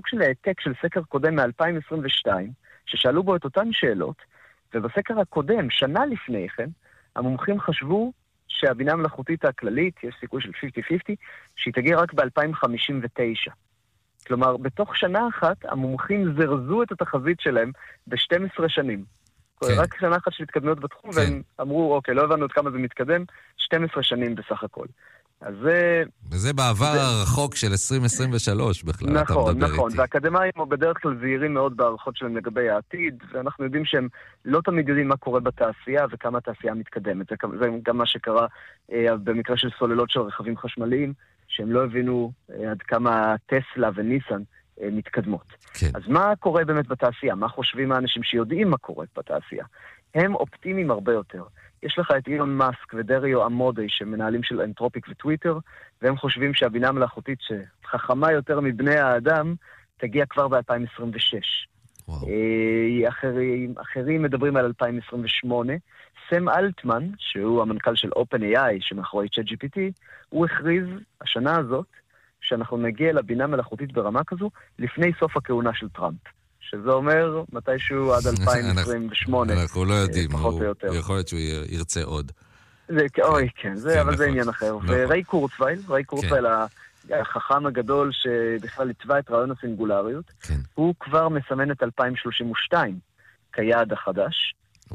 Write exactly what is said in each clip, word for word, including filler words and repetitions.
סוג של העתק של סקר קודם מ-אלפיים עשרים ושתיים, ששאלו בו את אותן שאלות, ובסקר הקודם, שנה לפני כן, המומחים חשבו שהבינה המלאכותית הכללית, יש סיכוי של חמישים חמישים, שהיא תגיע רק ב-אלפיים חמישים ותשע. כלומר, בתוך שנה אחת, המומחים זרזו את התחזית שלהם ב-שתים עשרה שנים. כן. רק שנה אחת של התקדמות בתחום, כן. והם אמרו, אוקיי, לא הבנו עד כמה זה מתקדם, שתים עשרה שנים בסך הכל. אז זה... וזה בעבר זה... הרחוק של עשרים עשרים ושלוש בכלל, נכון, אתה מדבר נכון, איתי. והאקדמיים הוא בדרך כלל זהירים מאוד בערכות שלהם לגבי העתיד, ואנחנו יודעים שהם לא תמיד יודעים מה קורה בתעשייה וכמה התעשייה מתקדמת. זה, זה גם מה שקרה אה, במקרה של סוללות של רכבים חשמליים, שהם לא הבינו אה, עד כמה טסלה וניסן אה, מתקדמות. כן. אז מה קורה באמת בתעשייה? מה חושבים האנשים שיודעים מה קורה בתעשייה? הם אופטימיים הרבה יותר. יש לך את אילון מאסק ודריו אמודי שמנהלים של אנתרופיק וטוויטר, והם חושבים שהבינה המלאכותית שחכמה יותר מבני האדם תגיע כבר ב-אלפיים עשרים ושש. אחרים, אחרים מדברים על אלפיים עשרים ושמונה. סם אלטמן, שהוא המנכ"ל של OpenAI שמאחורי צ'אט ג'י פי טי, הוא הכריז השנה הזאת שאנחנו נגיע לבינה מלאכותית ברמה כזו לפני סוף הכהונה של טראמפ. שזה אומר מתישהו עד אלפיים עשרים ושמונה. אנחנו לא יודעים, יכול להיות שהוא ירצה עוד. אוי, כן, אבל זה עניין אחר. וריי קורצווייל, ריי קורצווייל החכם הגדול שבכלל התווה את רעיון הסינגולריות, הוא כבר מסמן את אלפיים שלושים ושתיים כיעד החדש.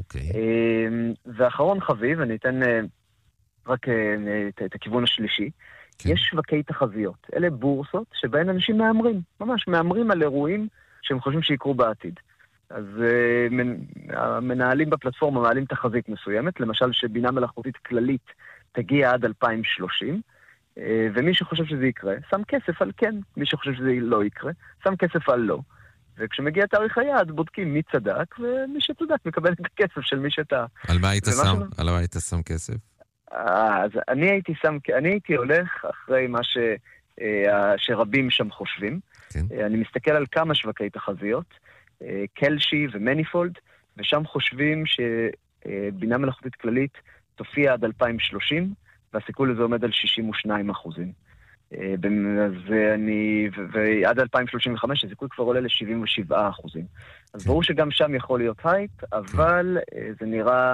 ואחרון חביב, אני אתן רק את הכיוון השלישי, יש שווקי תחזיות. אלה בורסות שבהן אנשים מאמרים, ממש מאמרים על אירועים שהם חושבים שיקרו בעתיד. אז uh, המנהלים בפלטפורמה מעלים תחזית מסוימת, למשל שבינה מלאכותית כללית תגיע עד אלפיים ושלושים, uh, ומי שחושב שזה יקרה, שם כסף על כן. מי שחושב שזה לא יקרה, שם כסף על לא. וכשמגיע תאריך היעד, בודקים מי צדק, ומי שצדק מקבל את הכסף של מי שטעה. על מה היית שם? שלא... על מה היית שם כסף? אז אני הייתי שם, אני הייתי הולך אחרי מה ש, uh, שרבים שם חושבים. כן. אני מסתכל על כמה שווקי תחזיות, קלשי ומניפולד, ושם חושבים שבינה מלאכותית כללית תופיע עד אלפיים ושלושים, והסיכוי לזה עומד על שישים ושניים אחוזים. אז אני, ועד אלפיים שלושים וחמש הסיכוי כבר עולה ל-שבעים ושבעה אחוזים. אז ברור שגם שם יכול להיות הייפ, אבל זה נראה,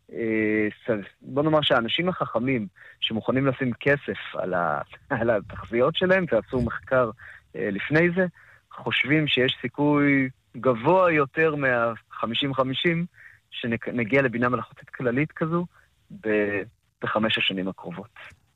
בוא נאמר שהאנשים החכמים שמוכנים לשים כסף על התחזיות שלהם, ועשו מחקר לפני זה, חושבים שיש סיכוי גבוה יותר מה-חמישים חמישים שנגיע לבינה מלאכותית כללית כזו בחמש השנים הקרובות.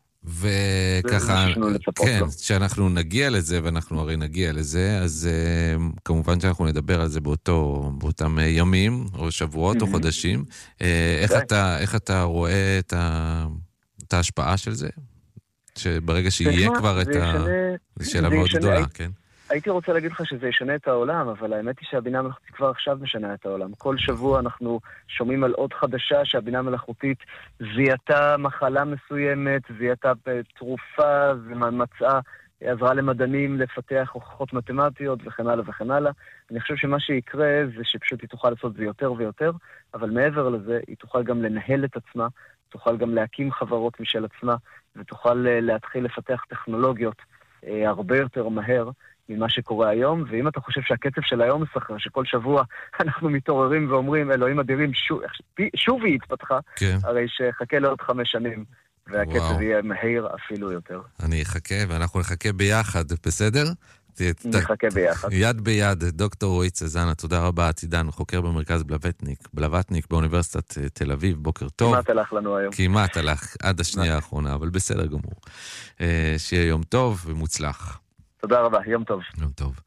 וככה, כן, שאנחנו נגיע לזה, ואנחנו הרי נגיע לזה, אז כמובן שאנחנו נדבר על זה באותו, באותם ימים, או שבועות, או חודשים. איך אתה רואה את ההשפעה של זה? שברגע שיהיה כבר את ה... זו שאלה מאוד גדולה, כן? הייתי רוצה להגיד לך שזה ישנה את העולם, אבל האמת היא שהבינה המלאכותית כבר עכשיו משנה את העולם. כל שבוע אנחנו שומעים על עוד חדשה שהבינה המלאכותית זיהתה מחלה מסוימת, זיהתה תרופה, ומצאה, עזרה למדענים לפתח הוכחות מתמטיות וכן הלאה וכן הלאה. אני חושב שמה שיקרה זה שפשוט היא תוכל לעשות זה יותר ויותר, אבל מעבר לזה היא תוכל גם לנהל את עצמה, תוכל גם להקים חברות משל עצמה, ותוכל להתחיל לפתח טכנולוגיות אה, הרבה יותר מהר ממה שקורה היום. ואם אתה חושב שהקצב של היום מסחרר, שכל שבוע אנחנו מתעוררים ואומרים, אלוהים אדירים, שוב, שוב היא התפתחה, כן. הרי שחכה לעוד חמש שנים, והקצב וואו. יהיה מהיר אפילו יותר. אני אחכה, ואנחנו נחכה ביחד, בסדר? נחכה ביחד. יד ביד, דוקטור רועי צזנה, תודה רבה, עתידן, חוקר במרכז בלווטניק, בלווטניק באוניברסיטת תל אביב, בוקר טוב. כמעט הלך לנו היום. כמעט הלך, עד השנייה האחרונה, אבל בסדר גמור. שיהיה יום טוב ומוצלח. תודה רבה, יום טוב. יום טוב.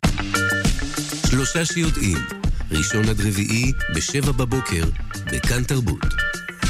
שלושה שיודעים, ראשון עד רביעי, בשבע בבוקר, בכאן תרבות.